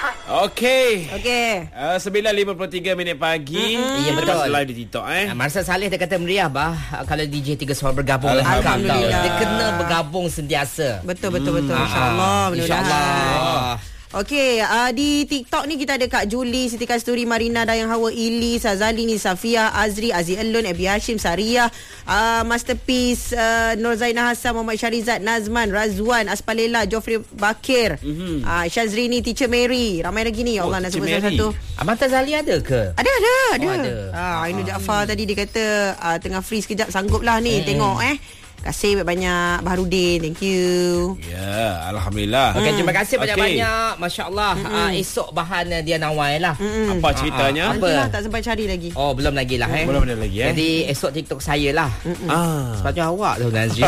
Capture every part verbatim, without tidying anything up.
Okey. Okey. Uh, sembilan lima puluh tiga minit pagi. Mm-hmm. Ya, betul. Live di TikTok eh. Marcel Saleh dia kata meriah bah kalau D J Tiga Suara bergabung dengan Akam tau. Dia kena bergabung sentiasa. Betul betul betul. Hmm. InsyaAllah. InsyaAllah. Okey, uh, di TikTok ni kita ada Kak Julie, Siti Kasturi, Marina, Dayang Hawa, Ili, Sazalini, Safia, Azri, Aziz Elun, Abi Hashim, Sariyah, uh, Masterpiece, uh, Nur Zainah Hassan, Muhammad Syarizat, Nazman, Razwan, Aspalela, Joffrey Bakir, mm-hmm. uh, Syazrini, Teacher Mary. Ramai lagi ni. Ya Allah, oh, nak sebut satu-satu. Abang Tazali ada ke? Ada, ada, ada. Oh, ada. Uh, Ainu Jaafar tadi dia kata uh, tengah free sekejap, sanggup lah ni. Hmm. Tengok eh. Terima kasih banyak-banyak Baharudin. Thank you. Ya, yeah, Alhamdulillah. Okay, terima kasih okay. banyak-banyak. Masya Allah. Mm-hmm. uh, Esok bahan uh, dia Nawai lah. Mm-hmm. Apa ceritanya? Uh, uh, Nantilah, tak sempat cari lagi. Oh, belum lagi lah eh. Belum ada lagi eh. Jadi esok TikTok saya lah. Mm-mm. Ah. Sepatutnya awak tu Nazri.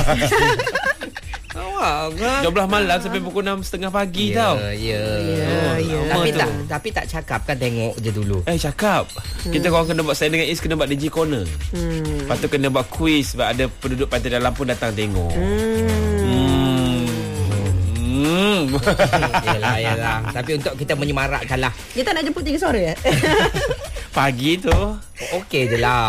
Awak kan dua belas malam sampai pukul enam tiga puluh pagi ya, tau. Ya, ya, ya. Tapi tu. tak tapi tak cakap kan, tengok je dulu. Eh cakap. Hmm. Kita korang kena buat, saya dengan Is kena buat D J Corner. Hmm. Lepas tu kena buat quiz sebab ada penduduk pantai dalam pun datang tengok. Hmm. Hmm. Yelah, yelah. Tapi untuk kita menyemarakkan lah. Dia tak nak jemput Tiga Suara ya? Pagi tu okey je lah.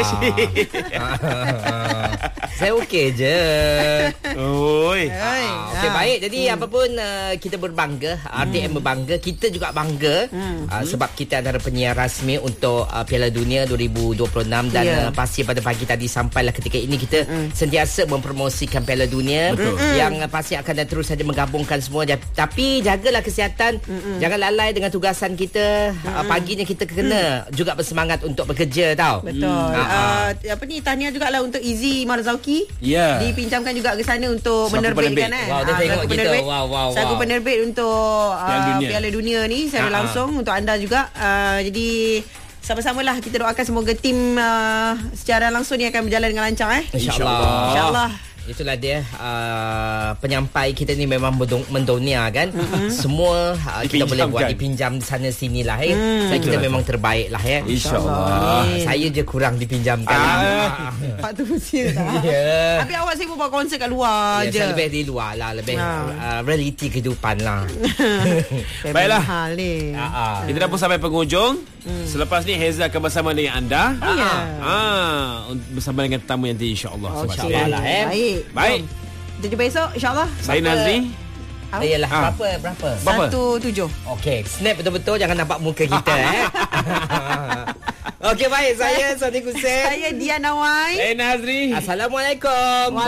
Saya okey je. Oi. Ah, okey, baik. Jadi hmm. apa pun uh, kita berbangga, R D M hmm. berbangga, kita juga bangga hmm. uh, sebab kita antara penyiar rasmi untuk uh, Piala Dunia dua ribu dua puluh enam dan yeah. uh, pasti pada pagi tadi sampailah ketika ini kita hmm. sentiasa mempromosikan Piala Dunia. Betul. Yang uh, pasti akan dan terus saja menggabungkan semua. Tapi jagalah kesihatan, hmm. jangan lalai dengan tugasan kita. Hmm. Uh, paginya kita kena hmm. juga bersemangat untuk bekerja tau. Betul. Hmm. Uh, apa ni, tahniah jugalah untuk Izzy Marzauki. Ya. Yeah. Dipinjamkan juga ke sana untuk Saku menerbitkan penerbit. eh. Wow, dia uh, tengok kita. penerbit, Wow, wow, wow. Saku penerbit untuk uh, Piala, Dunia. Piala Dunia ni secara uh-huh. langsung untuk anda juga. Uh, jadi sama-samalah kita doakan semoga tim uh, secara langsung ni akan berjalan dengan lancar eh. InsyaAllah. InsyaAllah. Itulah dia uh, penyampai kita ni memang mendonia kan. Mm-hmm. Semua uh, kita boleh buat dipinjam di sana sini lah eh. Mm. Saya kita memang terbaik lah ya. InsyaAllah. Uh, saya je kurang dipinjamkan. Ah. Pak tu mesti tak. Yeah. Tapi awak sibuk buat konsert kat luar yeah, je. Saya lebih di luar lah, lebih ah. uh, realiti kehidupan lah. Baiklah. Hal ni. Uh-huh. Kita dah pun sampai penghujung. Hmm. Selepas ni Heza akan bersama dengan anda. Oh, yeah. ah, bersama dengan tetamu nanti insya-Allah. Oh, InsyaAllah lah eh. Baik. Baik. Kita jumpa esok insya-Allah. Saya Nazri. Ayalah ah. berapa berapa? Satu tujuh. Okey, snap betul-betul, jangan nampak muka kita eh. Okey, baik. Saya Sadiq Hussein. Saya Dian Nawai. Saya Nazri. Assalamualaikum.